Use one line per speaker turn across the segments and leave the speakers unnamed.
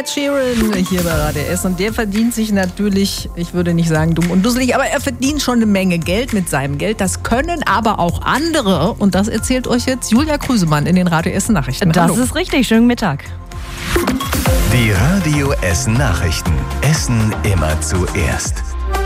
Ed Sheeran hier bei Radio Essen. Und der verdient sich natürlich, ich würde nicht sagen dumm und dusselig, aber er verdient schon eine Menge Geld mit seinem Geld. Das können aber auch andere. Und das erzählt euch jetzt Julia Krüsemann in den Radio Essen Nachrichten.
Das ist richtig. Schönen Mittag.
Die Radio Essen Nachrichten. Essen immer zuerst.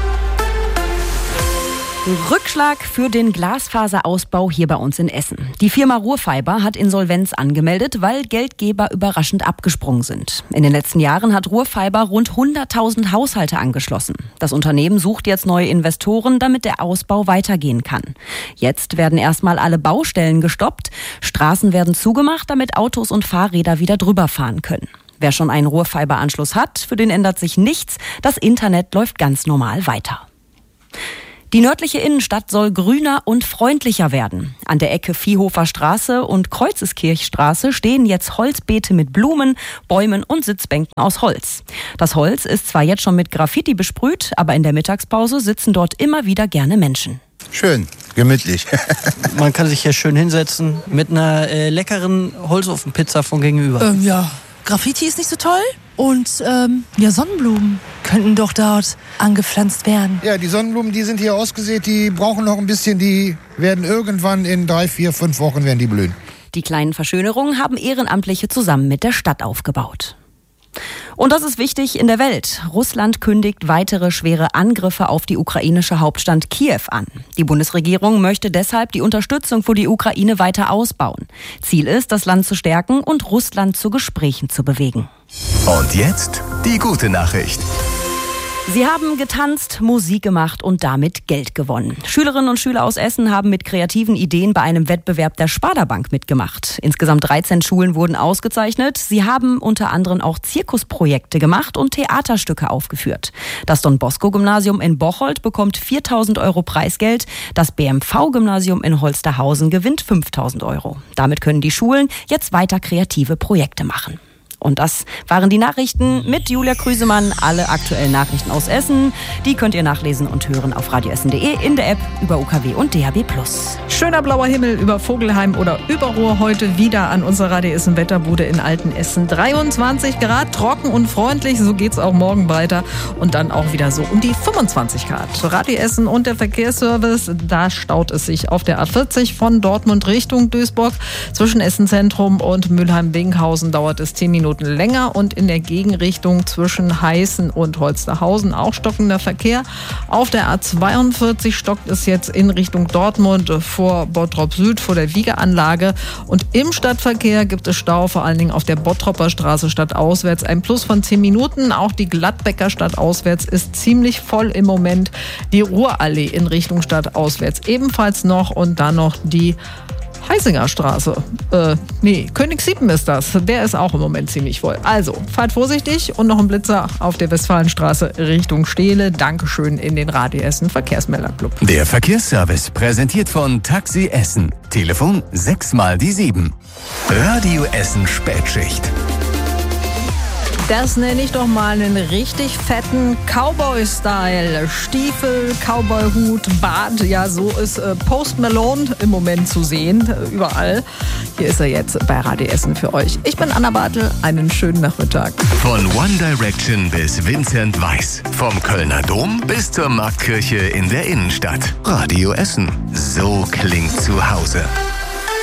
Rückschlag für den Glasfaserausbau hier bei uns in Essen. Die Firma Ruhrfiber hat Insolvenz angemeldet, weil Geldgeber überraschend abgesprungen sind. In den letzten Jahren hat Ruhrfiber rund 100.000 Haushalte angeschlossen. Das Unternehmen sucht jetzt neue Investoren, damit der Ausbau weitergehen kann. Jetzt werden erstmal alle Baustellen gestoppt, Straßen werden zugemacht, damit Autos und Fahrräder wieder drüber fahren können. Wer schon einen Ruhrfiber-Anschluss hat, für den ändert sich nichts. Das Internet läuft ganz normal weiter. Die nördliche Innenstadt soll grüner und freundlicher werden. An der Ecke Viehhofer Straße und Kreuzeskirchstraße stehen jetzt Holzbeete mit Blumen, Bäumen und Sitzbänken aus Holz. Das Holz ist zwar jetzt schon mit Graffiti besprüht, aber in der Mittagspause sitzen dort immer wieder gerne Menschen.
Schön, gemütlich.
Man kann sich hier schön hinsetzen mit einer leckeren Holzofenpizza von gegenüber.
Ja, Graffiti ist nicht so toll. Und Sonnenblumen könnten doch dort angepflanzt werden.
Ja, die Sonnenblumen, die sind hier ausgesät, die brauchen noch ein bisschen, die werden irgendwann in 3, 4, 5 Wochen werden die blühen.
Die kleinen Verschönerungen haben Ehrenamtliche zusammen mit der Stadt aufgebaut. Und das ist wichtig in der Welt. Russland kündigt weitere schwere Angriffe auf die ukrainische Hauptstadt Kiew an. Die Bundesregierung möchte deshalb die Unterstützung für die Ukraine weiter ausbauen. Ziel ist, das Land zu stärken und Russland zu Gesprächen zu bewegen.
Und jetzt die gute Nachricht.
Sie haben getanzt, Musik gemacht und damit Geld gewonnen. Schülerinnen und Schüler aus Essen haben mit kreativen Ideen bei einem Wettbewerb der Sparda Bank mitgemacht. Insgesamt 13 Schulen wurden ausgezeichnet. Sie haben unter anderem auch Zirkusprojekte gemacht und Theaterstücke aufgeführt. Das Don-Bosco-Gymnasium in Bocholt bekommt 4.000 € Preisgeld. Das BMV-Gymnasium in Holsterhausen gewinnt 5.000 €. Damit können die Schulen jetzt weiter kreative Projekte machen. Und das waren die Nachrichten mit Julia Krüsemann. Alle aktuellen Nachrichten aus Essen, die könnt ihr nachlesen und hören auf radioessen.de, in der App, über UKW und DAB+.
Schöner blauer Himmel über Vogelheim oder über Ruhr heute wieder an unserer Radio Essen Wetterbude in Altenessen. 23 Grad, trocken und freundlich, so geht's auch morgen weiter. Und dann auch wieder so um die 25 Grad. Radio Essen und der Verkehrsservice, da staut es sich auf der A40 von Dortmund Richtung Duisburg. Zwischen Essen Zentrum und Mülheim-Binghausen dauert es 10 Minuten länger und in der Gegenrichtung zwischen Heißen und Holsterhausen auch stockender Verkehr. Auf der A42 stockt es jetzt in Richtung Dortmund vor Bottrop Süd, vor der Wiegeanlage. Und im Stadtverkehr gibt es Stau, vor allen Dingen auf der Bottropper Straße stadtauswärts. Ein Plus von 10 Minuten. Auch die Gladbecker stadtauswärts ist ziemlich voll im Moment. Die Ruhrallee in Richtung stadtauswärts ebenfalls noch und dann noch die Heisinger Straße. Königsiepen ist das. Der ist auch im Moment ziemlich voll. Also, fahrt vorsichtig und noch ein Blitzer auf der Westfalenstraße Richtung Steele. Dankeschön in den Radio Essen Verkehrsmelderclub.
Der Verkehrsservice präsentiert von Taxi Essen. Telefon 6 mal die 7. Radio Essen Spätschicht.
Das nenne ich doch mal einen richtig fetten Cowboy-Style. Stiefel, Cowboy-Hut, Bart. Ja, so ist Post Malone im Moment zu sehen. Überall. Hier ist er jetzt bei Radio Essen für euch. Ich bin Anna Bartel. Einen schönen Nachmittag.
Von One Direction bis Vincent Weiss. Vom Kölner Dom bis zur Marktkirche in der Innenstadt. Radio Essen. So klingt zu Hause.